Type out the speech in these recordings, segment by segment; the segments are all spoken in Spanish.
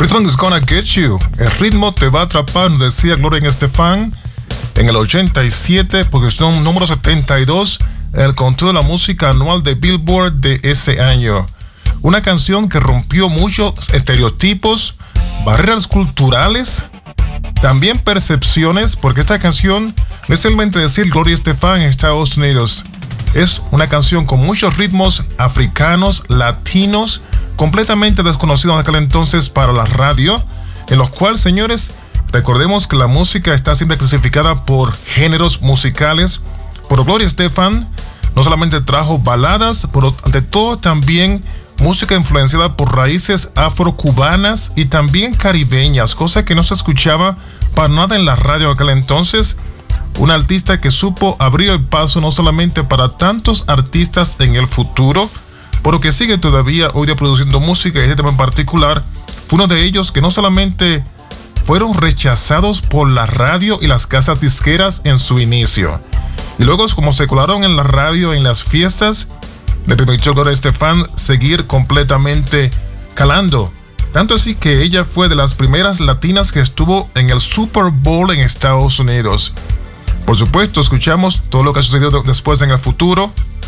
Rhythm is gonna get you. El ritmo te va a atrapar, nos decía Gloria Estefan en el 87, posición número 72, en el conteo de la música anual de Billboard de ese año. Una canción que rompió muchos estereotipos, barreras culturales, también percepciones, porque esta canción no es simplemente decir Gloria Estefan en Estados Unidos. Es una canción con muchos ritmos africanos, latinos, completamente desconocidos en aquel entonces para la radio, en los cuales, señores, recordemos que la música está siempre clasificada por géneros musicales. Por Gloria Estefan no solamente trajo baladas, pero ante todo también música influenciada por raíces afrocubanas y también caribeñas, cosa que no se escuchaba para nada en la radio en aquel entonces. Una artista que supo abrir el paso no solamente para tantos artistas en el futuro, pero que sigue todavía hoy día produciendo música, y este tema en particular fue uno de ellos que no solamente fueron rechazados por la radio y las casas disqueras en su inicio, y luego como se colaron en la radio en las fiestas, le permitió a Gloria Estefan seguir completamente calando. Tanto así que ella fue de las primeras latinas que estuvo en el Super Bowl en Estados Unidos. Por supuesto, escuchamos todo lo que ha sucedido después en el futuro.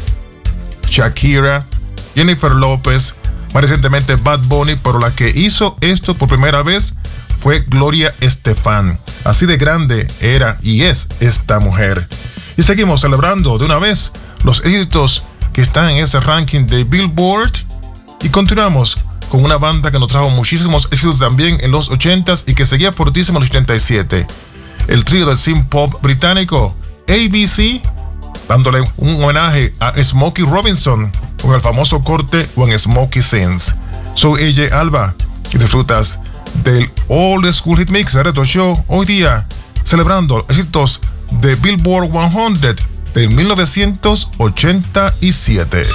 Shakira, Jennifer López, más recientemente Bad Bunny, pero la que hizo esto por primera vez fue Gloria Estefan. Así de grande era y es esta mujer. Y seguimos celebrando de una vez los éxitos que están en ese ranking de Billboard, y continuamos con una banda que nos trajo muchísimos éxitos también en los 80s y que seguía fortísimo en los 87. El trío de synth pop británico ABC, dándole un homenaje a Smokey Robinson con el famoso corte When Smokey Sings. Soy AJ Alba y disfrutas del Old School Hit Mix de Retro Show, hoy día celebrando éxitos de Billboard 100 de 1987.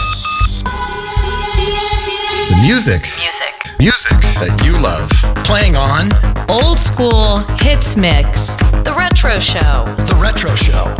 The music that you love. Playing on Old School Hits Mix. The Retro Show. The Retro Show.